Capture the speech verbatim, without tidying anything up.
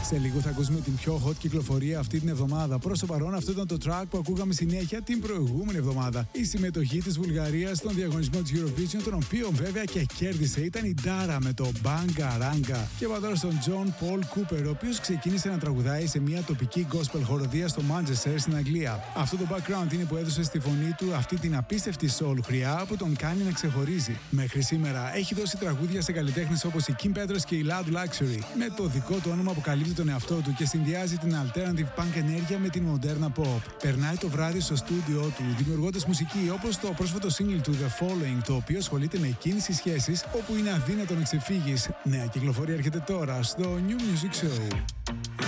Σε λίγο θα ακούσουμε την πιο hot κυκλοφορία αυτή την εβδομάδα. Προς το παρόν, αυτό ήταν το track που ακούγαμε συνέχεια την προηγούμενη εβδομάδα. Η συμμετοχή της Βουλγαρίας στον διαγωνισμό της Eurovision, τον οποίο βέβαια και κέρδισε, ήταν η Dara με το Bangaranga. Και πάω τώρα στον John Paul Cooper, ο οποίος ξεκίνησε να τραγουδάει σε μια τοπική gospel χοροδία στο Manchester στην Αγγλία. Αυτό το background είναι που έδωσε στη φωνή του αυτή την απίστευτη soul χρειά που τον κάνει να ξεχωρίζει. Μέχρι σήμερα έχει δώσει τραγούδια σε καλλιτέχνες όπως η Kim Petras και η Loud Luxury. Με το δικό του όνομα αποκαλύπτει τον εαυτό του και συνδυάζει την alternative punk ενέργεια με την μοντέρνα pop. Περνάει το βράδυ στο στούντιό του, δημιουργώντας μουσική όπως το πρόσφατο single του The Following, το οποίο ασχολείται με κίνηση σχέσης όπου είναι αδύνατο να ξεφύγεις. Νέα κυκλοφορία έρχεται τώρα στο New Music Show.